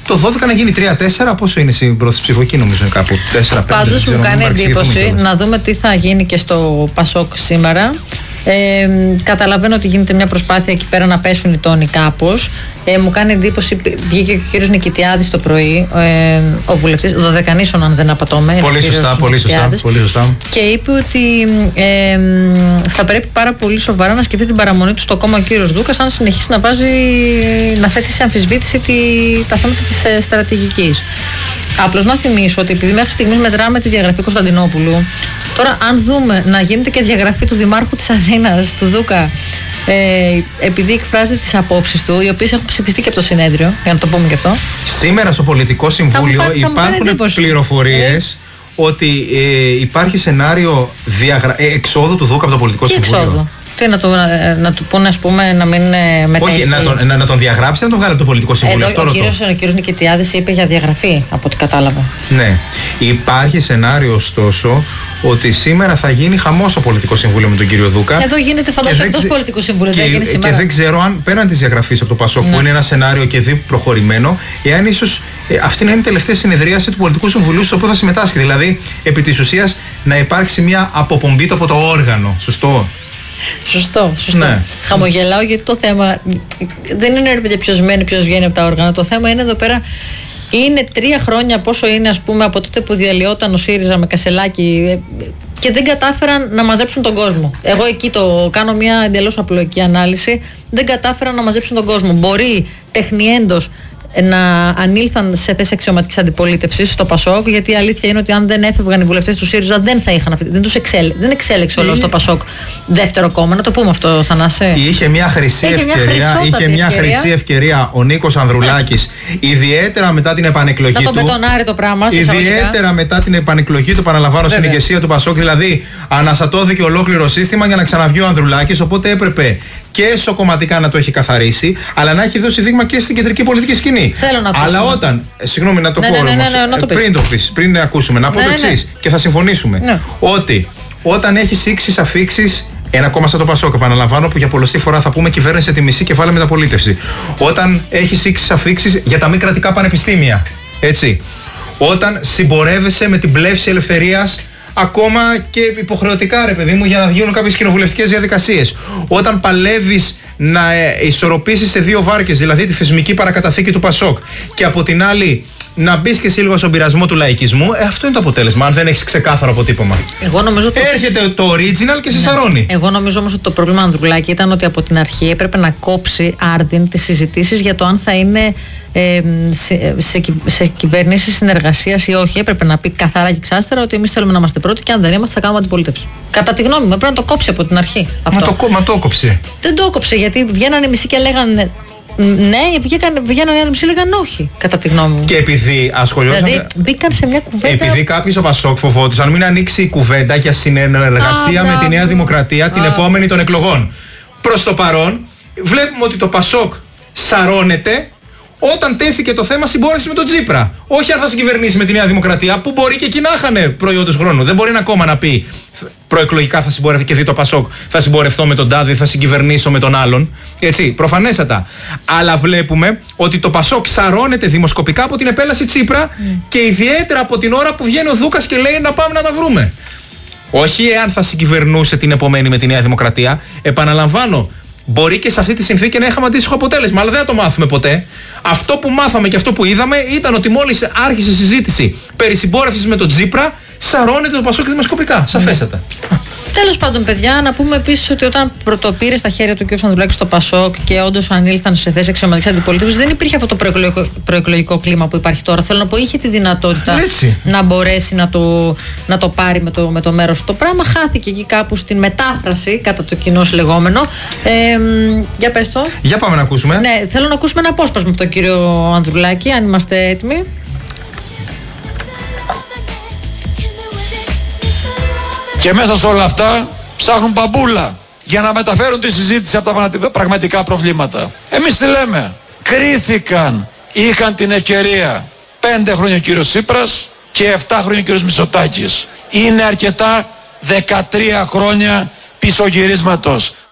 το 12 να γίνει 3-4. Πόσο είναι η ψήφο εκεί, νομίζω, κάπου 4-5. Πάντως μου κάνει εντύπωση να δούμε τι θα γίνει και στο Πασόκ σήμερα. Καταλαβαίνω ότι γίνεται μια προσπάθεια εκεί πέρα να πέσουν οι τόνοι κάπως. Μου κάνει εντύπωση, βγήκε και ο κύριος Νικητιάδης το πρωί, ο βουλευτής Δωδεκανήσων, αν δεν απατώμε. Πολύ σωστά. Και είπε ότι θα πρέπει πάρα πολύ σοβαρά να σκεφτεί την παραμονή του στο κόμμα ο κύριος Δούκας, αν συνεχίσει να θέτει σε αμφισβήτηση τα θέματα της στρατηγικής. Απλώς να θυμίσω ότι επειδή μέχρι στιγμής μετράμε τη διαγραφή Κωνσταντινόπουλου, τώρα αν δούμε να γίνεται και διαγραφή του Δημάρχου της Αθήνας, του Δούκα, επειδή εκφράζει τις απόψεις του, οι οποίες έχουν ψηφιστεί και από το συνέδριο, για να το πούμε και αυτό. Σήμερα στο Πολιτικό Συμβούλιο υπάρχουν πληροφορίες ότι υπάρχει σενάριο εξόδου του Δούκα από το Πολιτικό Συμβούλιο. Εξόδου. Τι να του πούνε, ας πούμε, να μην μετέχει. Όχι, να τον διαγράψει, να τον βγάλει από το Πολιτικό Συμβούλιο. Εδώ ο κύριος Νικητιάδης είπε για διαγραφή, από ό,τι κατάλαβα. Ναι. Υπάρχει σενάριο, ωστόσο, ότι σήμερα θα γίνει χαμός στο Πολιτικό Συμβούλιο με τον κύριο Δούκα. Εδώ γίνεται φαντάζομαι εκτός Πολιτικού Συμβουλίου. Και δεν ξέρω αν πέραν της διαγραφής από το Πασόκ, που είναι ένα σενάριο και δι προχωρημένο, εάν ίσως αυτή να είναι η τελευταία συνεδρίαση του Πολιτικού Συμβουλίου στο οποίο θα συμμετάσχει. Δηλαδή, επί της ουσίας, να υπάρξει μια αποπομπή του από το όργανο. Σωστό. Σωστό. Ναι. Χαμογελάω γιατί το θέμα δεν είναι ρε παιδιά ποιος μένει, ποιος βγαίνει από τα όργανα. Το θέμα είναι εδώ πέρα. Είναι 3 χρόνια, πόσο είναι, ας πούμε, από τότε που διαλυόταν ο ΣΥΡΙΖΑ με Κασελάκη και δεν κατάφεραν να μαζέψουν τον κόσμο. Εγώ εκεί το κάνω μια εντελώς απλοϊκή ανάλυση. Δεν κατάφεραν να μαζέψουν τον κόσμο. Μπορεί τεχνιέντος να ανήλθαν σε θέση αξιωματικής αντιπολίτευσης στο Πασόκ, γιατί η αλήθεια είναι ότι αν δεν έφευγαν οι βουλευτές του ΣΥΡΙΖΑ δεν θα είχαν αυτή. Δεν εξέλεξε όλο το Πασόκ δεύτερο κόμμα. Να το πούμε αυτό, Θανάση. Είχε μια χρυσή ευκαιρία ο Νίκος Ανδρουλάκης, ιδιαίτερα μετά την επανεκλογή του. Να τον μπετονάρει το πράγμα. Ιδιαίτερα μετά την επανεκλογή του, παραλαμβάνω, στην ηγεσία του Πασόκ. Δηλαδή, αναστατώθηκε ολόκληρο σύστημα για να ξαναβγεί ο Ανδρουλάκης. Οπότε έπρεπε και εσωκομματικά να το έχει καθαρίσει, αλλά να έχει δώσει δείγμα και στην κεντρική πολιτική σκηνή. Θέλω να ακούσουμε. Αλλά όταν. Συγγνώμη να το πω όμως. Πριν το πεις, πριν ακούσουμε, να πω το εξής και θα συμφωνήσουμε. Ναι. Ότι όταν έχεις ήξεις αφήξεις. Ένα κόμμα σαν το Πασόκ, επαναλαμβάνω, που για πολλωστή φορά θα πούμε κυβέρνηση τη μισή κεφάλαια μεταπολίτευση. Όταν έχεις ήξεις αφήξεις για τα μη κρατικά πανεπιστήμια. Έτσι. Όταν συμπορεύεσαι με την πλεύση ελευθερίας, ακόμα και υποχρεωτικά, ρε παιδί μου, για να γίνουν κάποιες κοινοβουλευτικές διαδικασίες. Όταν παλεύεις να ισορροπήσεις σε 2 βάρκες, δηλαδή τη θεσμική παρακαταθήκη του Πασόκ και από την άλλη να μπεις και εσύ λίγο στον πειρασμό του λαϊκισμού, αυτό είναι το αποτέλεσμα, αν δεν έχεις ξεκάθαρο αποτύπωμα. Έρχεται το original και σε σαρώνει. Εγώ νομίζω όμως ότι το πρόβλημα, Ανδρουλάκη, ήταν ότι από την αρχή έπρεπε να κόψει άρδιν τις συζητήσεις για το αν θα είναι σε κυβερνήσεις συνεργασίας ή όχι. Έπρεπε να πει καθαρά και εξάστερα ότι εμείς θέλουμε να είμαστε πρώτοι και αν δεν είμαστε θα κάνουμε αντιπολίτευση. Κατά τη γνώμη μου, πρέπει να το κόψει από την αρχή. Μα το κόψε. Δεν το κόψε, γιατί βγαίνανε μισοί και λέγανε ναι, βγαίνανε άλλοι μισοί, λέγανε όχι, κατά τη γνώμη μου. Και επειδή ασχολιόταν. Δηλαδή μπήκαν σε μια κουβέντα. Επειδή κάποιοι στο Πασόκ φοβόντουσαν μην ανοίξει η κουβέντα για συνεργασία με τη Νέα Δημοκρατία την επόμενη των εκλογών. Προς το παρόν, βλέπουμε ότι το Πασόκ σαρώνεται όταν τέθηκε το θέμα συμπόρευση με τον Τσίπρα. Όχι αν θα συγκυβερνήσει με τη Νέα Δημοκρατία, που μπορεί και εκεί να είχανε προϊόντος χρόνου. Δεν μπορεί ακόμα να πει προεκλογικά θα συμπορευτεί και δει το Πασόκ, θα συμπορευτώ με τον Τάδη, θα συγκυβερνήσω με τον άλλον. Έτσι, προφανέστατα. Αλλά βλέπουμε ότι το Πασόκ σαρώνεται δημοσκοπικά από την επέλαση Τσίπρα και ιδιαίτερα από την ώρα που βγαίνει ο Δούκας και λέει να πάμε να τα βρούμε. Όχι εάν θα συγκυβερνούσε την επομένη με τη Νέα Δημοκρατία. Επαναλαμβάνω, μπορεί και σε αυτή τη συνθήκη να είχαμε αντίστοιχο αποτέλεσμα, αλλά δεν θα το μάθουμε ποτέ. Αυτό που μάθαμε και αυτό που είδαμε ήταν ότι μόλις άρχισε η συζήτηση περί συμπόρευσης με τον Τσίπρα, σαρώνεται το Πασόκ δημοσκοπικά. Σαφέστατα. Τέλος πάντων, παιδιά, να πούμε επίσης ότι όταν πρωτοπήρε στα χέρια του κ. Ανδρουλάκη στο Πασόκ και όντως ανήλθαν σε θέση αξιωματικής αντιπολίτευσης, δεν υπήρχε αυτό το προεκλογικό κλίμα που υπάρχει τώρα. Θέλω να πω, είχε τη δυνατότητα να μπορέσει να το πάρει με το μέρος. Το πράγμα χάθηκε εκεί κάπου στην μετάφραση, κατά το κοινώς λεγόμενο. Για πες το. Για πάμε να ακούσουμε. Ναι, θέλω να ακούσουμε ένα απόσπασμα από τον κύριο Ανδρουλάκη, αν είμαστε έτοιμοι. Και μέσα σε όλα αυτά ψάχνουν μπαμπούλα για να μεταφέρουν τη συζήτηση από τα πραγματικά προβλήματα. Εμείς τι λέμε? Κρίθηκαν, είχαν την ευκαιρία 5 χρόνια ο κύριος Τσίπρας και 7 χρόνια ο κύριος Μητσοτάκης. Είναι αρκετά 13 χρόνια πισωγυρίσματος.